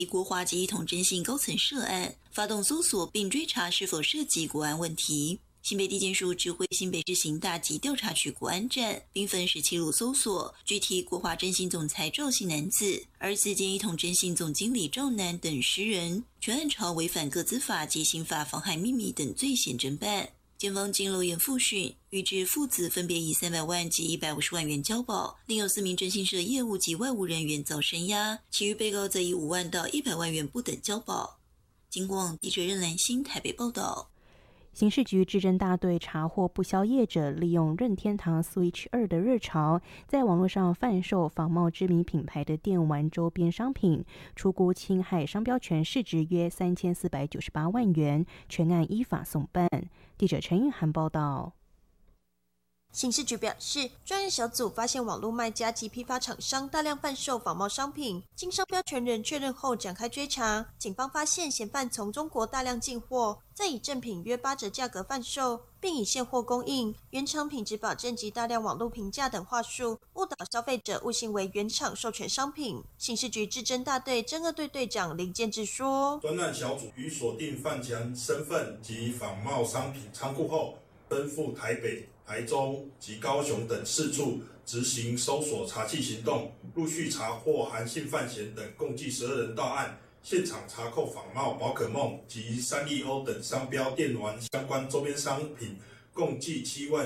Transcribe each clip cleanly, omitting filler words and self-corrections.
国华及一统征信高层涉案，发动搜索并追查是否涉及国安问题。新北地检署指挥新北市刑大及调查局国安站，并分17路搜索，具体国华征信总裁赵姓男子、儿子兼一统征信总经理赵男等10人，全案朝违反个资法及刑法妨害秘密等罪嫌侦办。检方经漏言复讯，预知父子分别以300万及150万元交保，另有4名征信社业务及外务人员遭声押，其余被告则以5万到100万元不等交保。警广记者任兰心台北报道。 刑事局治侦大队查获不肖业者利用任天堂 Switch 2的热潮，在网络上贩售仿冒知名品牌的电玩周边商品，出估侵害商标权市值约3498万元，全案依法送办。记者陈韵涵报道。 刑事局表示，专案小组发现网络卖家及批发厂商大量贩售仿冒商品，经商标权人确认后展开追查。警方发现嫌犯从中国大量进货，再以正品约8折价格贩售，并以现货供应、原厂品质保证及大量网络评价等话术，误导消费者误信为原厂授权商品。刑事局治侦大队侦二队队长林建志说， 专案小组于锁定犯强身份及仿冒商品仓库后，奔赴台北、台中及高雄等4处执行搜索查缉行动，陆续查获韩姓犯嫌等共计12人到案，现场查扣仿冒宝可梦及三丽鸥等商标电玩相关周边商品，共计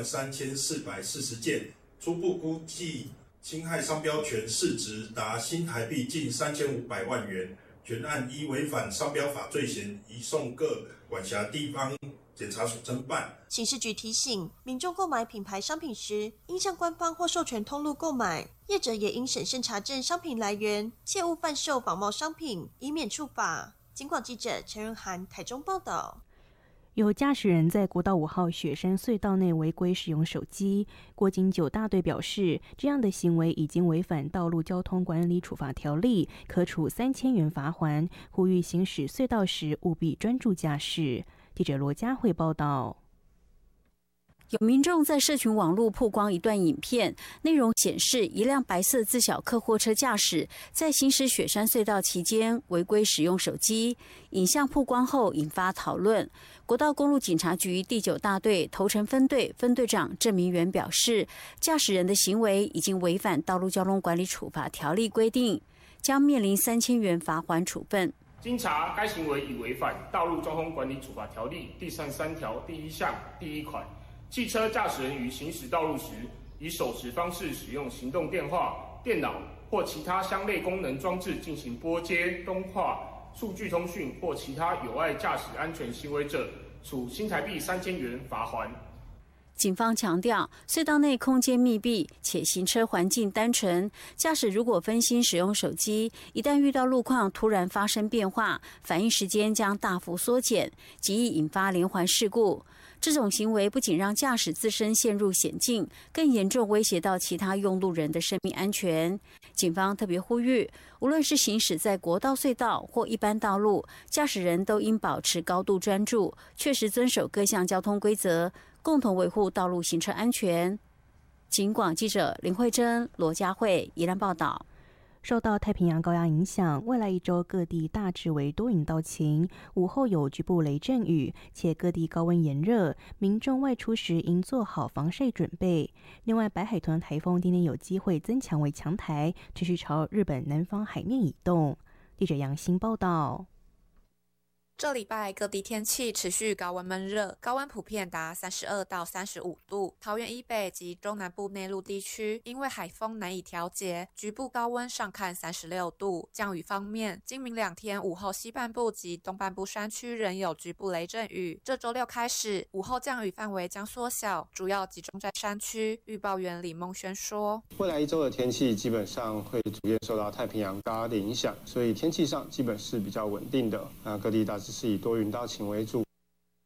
73440件，初步估计侵害商标权市值达新台币近3500万元。全案依违反商标法罪嫌，移送各管辖地方检察署侦办。 刑事局提醒民众购买品牌商品时，应向官方或授权通路购买，业者也应审慎查证商品来源，切勿贩售仿冒商品，以免触法。警广记者陈润涵台中报道。 有驾驶人在国道5号雪山隧道内违规使用手机，国警9大队表示，这样的行为已经违反道路交通管理处罚条例，可处3000元罚锾，呼吁行驶隧道时务必专注驾驶。记者罗佳慧报道。 有民众在社群网络曝光一段影片，内容显示一辆白色自小客货车驾驶在行驶雪山隧道期间违规使用手机，影像曝光后引发讨论。国道公路警察局第9大队头城分队分队长郑明元表示，驾驶人的行为已经违反道路交通管理处罚条例规定，将面临3000元罚锾处分。 经查，该行为已违反道路交通管理处罚条例第33条第1项第1款。汽车驾驶人于行驶道路时，以手持方式使用行动电话、电脑或其他相类功能装置进行拨接、通话、数据通讯或其他有碍驾驶安全行为者，处新台币3000元罚锾。 警方强调，隧道内空间密闭且行车环境单纯，驾驶如果分心使用手机，一旦遇到路况突然发生变化，反应时间将大幅缩减，极易引发连环事故。这种行为不仅让驾驶自身陷入险境，更严重威胁到其他用路人的生命安全。警方特别呼吁，无论是行驶在国道隧道或一般道路，驾驶人都应保持高度专注，确实遵守各项交通规则，共同维护道路行车安全。警广记者林慧珍、罗佳慧宜兰报道。 受到太平洋高压影响，未来1周各地大致为多云到晴，午后有局部雷阵雨，且各地高温炎热，民众外出时应做好防晒准备。另外，白海豚台风今天有机会增强为强台，持续朝日本南方海面移动。记者杨欣报道。 这礼拜各地天气持续高温闷热，高温普遍达32到35度。桃园以北及中南部内陆地区因为海风难以调节，局部高温上看36度。降雨方面，今明2天午后西半部及东半部山区仍有局部雷阵雨。这周6开始，午后降雨范围将缩小，主要集中在山区。预报员李梦轩说， 未来1周的天气基本上会逐渐受到太平洋高压的影响，所以天气上基本是比较稳定的。各地大致是以多云到晴为主。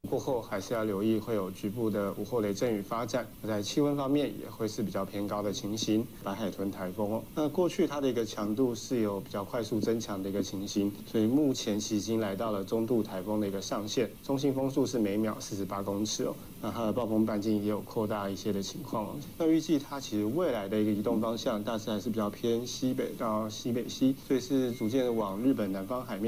过后还是要留意会有局部的午后雷阵雨发展。在气温方面也会是比较偏高的情形。白海豚台风哦，那过去它的一个强度是有比较快速增强的一个情形，所以目前其实已经来到了中度台风的一个上限，中心风速是每秒48公尺哦。那它的暴风半径也有扩大一些的情况哦。那预计它其实未来的一个移动方向大致还是比较偏西北到西北西，所以是逐渐往日本南方海面